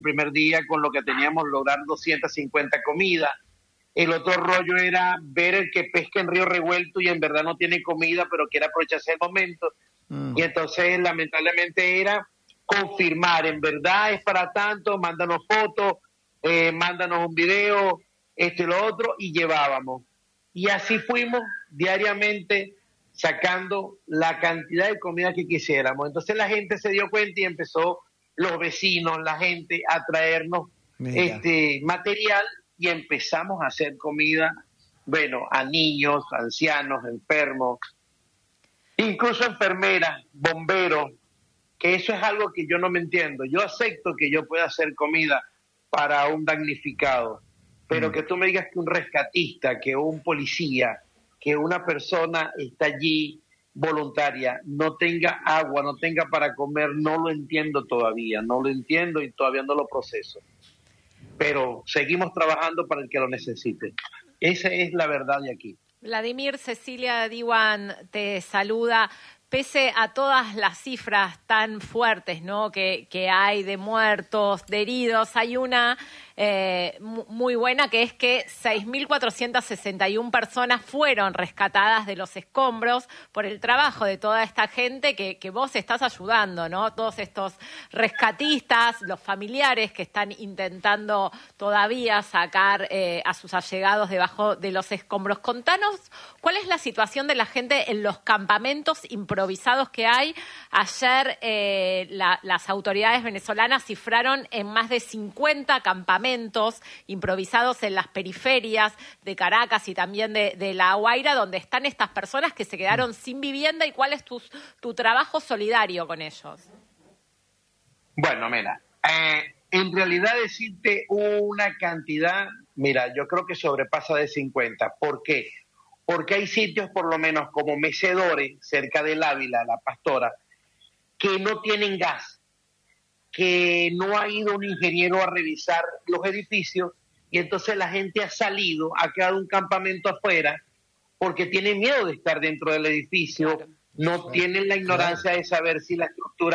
primer día con lo que teníamos lograr 250 comidas. El otro rollo era ver el que pesca en Río Revuelto y en verdad no tiene comida, pero quiere aprovecharse el momento. Y entonces, lamentablemente, era confirmar, en verdad es para tanto, mándanos fotos, mándanos un video, esto y lo otro, y llevábamos. Y así fuimos diariamente sacando la cantidad de comida que quisiéramos. Entonces la gente se dio cuenta y empezó, los vecinos, la gente, a traernos material, y empezamos a hacer comida, bueno, a niños, ancianos, enfermos, incluso enfermeras, bomberos, que eso es algo que yo no me entiendo. Yo acepto que yo pueda hacer comida para un damnificado, pero que tú me digas que un rescatista, que un policía, que una persona está allí voluntaria, no tenga agua, no tenga para comer, no lo entiendo todavía, no lo entiendo y todavía no lo proceso. Pero seguimos trabajando para el que lo necesite. Esa es la verdad de aquí. Vladimir, Cecilia Diwan te saluda. Pese a todas las cifras tan fuertes, ¿no?, que hay de muertos, de heridos, hay una muy buena, que es que 6.461 personas fueron rescatadas de los escombros por el trabajo de toda esta gente que vos estás ayudando, ¿no? Todos estos rescatistas, los familiares que están intentando todavía sacar a sus allegados debajo de los escombros. Contanos cuál es la situación de la gente en los campamentos improvisados que hay. Ayer las autoridades venezolanas cifraron en más de 50 campamentos improvisados en las periferias de Caracas y también de La Guaira, donde están estas personas que se quedaron sin vivienda. ¿Y cuál es tu trabajo solidario con ellos? Bueno, mira, en realidad decirte una cantidad, mira, yo creo que sobrepasa de 50. ¿Por qué? Porque hay sitios, por lo menos como Mecedores, cerca del Ávila, La Pastora, que no tienen gas, que no ha ido un ingeniero a revisar los edificios, y entonces la gente ha salido, ha quedado un campamento afuera, porque tiene miedo de estar dentro del edificio, claro. No tienen la ignorancia de saber si la estructura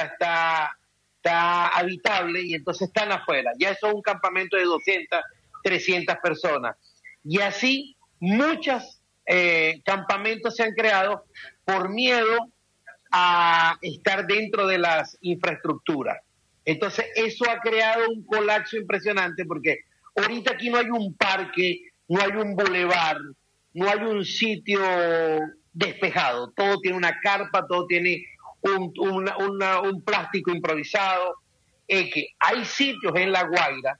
está habitable, y entonces están afuera. Ya eso es un campamento de 200, 300 personas. Y así muchos campamentos se han creado por miedo a estar dentro de las infraestructuras. Entonces eso ha creado un colapso impresionante, porque ahorita aquí no hay un parque, no hay un bulevar, no hay un sitio despejado. Todo tiene una carpa, todo tiene un plástico improvisado. Que hay sitios en La Guaira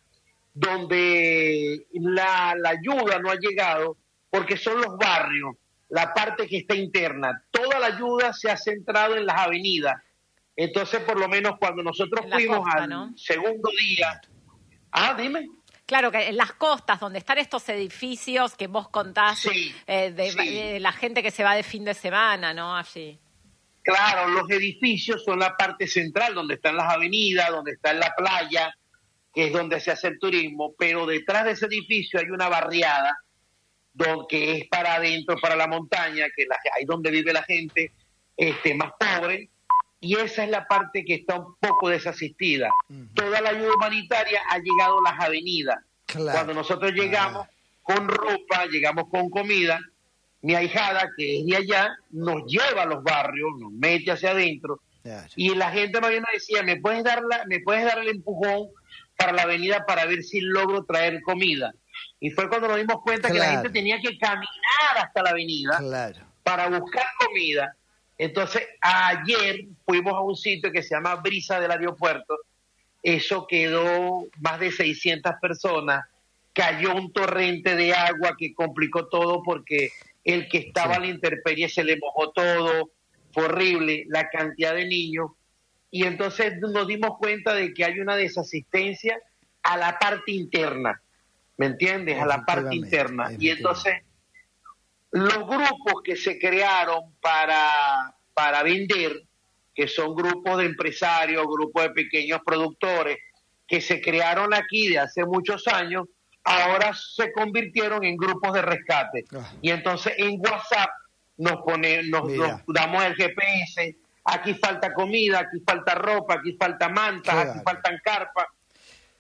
donde la ayuda no ha llegado, porque son los barrios, la parte que está interna. Toda la ayuda se ha centrado en las avenidas. Entonces, por lo menos cuando nosotros fuimos costa, al ¿no? segundo día... dime. Claro, que en las costas, donde están estos edificios que vos contás, sí, de la gente que se va de fin de semana, ¿no? Allí. Claro, los edificios son la parte central, donde están las avenidas, donde está la playa, que es donde se hace el turismo, pero detrás de ese edificio hay una barriada, que es para adentro, para la montaña, que ahí donde vive la gente más pobre, y esa es la parte que está un poco desasistida. Toda la ayuda humanitaria ha llegado a las avenidas. Claro. Cuando nosotros llegamos con ropa, llegamos con comida, mi ahijada, que es de allá, nos lleva a los barrios, nos mete hacia adentro, claro. Y la gente nos decía, ¿me puedes dar el empujón para la avenida para ver si logro traer comida? Y fue cuando nos dimos cuenta, claro, que la gente tenía que caminar hasta la avenida, claro, para buscar comida. Entonces, ayer fuimos a un sitio que se llama Brisa del Aeropuerto. Eso quedó más de 600 personas. Cayó un torrente de agua que complicó todo, porque el que estaba a la intemperie se le mojó todo. Fue horrible, la cantidad de niños. Y entonces nos dimos cuenta de que hay una desasistencia a la parte interna. ¿Me entiendes? A la parte interna. Y entonces... los grupos que se crearon para vender, que son grupos de empresarios, grupos de pequeños productores, que se crearon aquí de hace muchos años, ahora se convirtieron en grupos de rescate. Y entonces en WhatsApp nos damos el GPS, aquí falta comida, aquí falta ropa, aquí falta mantas, aquí faltan carpas,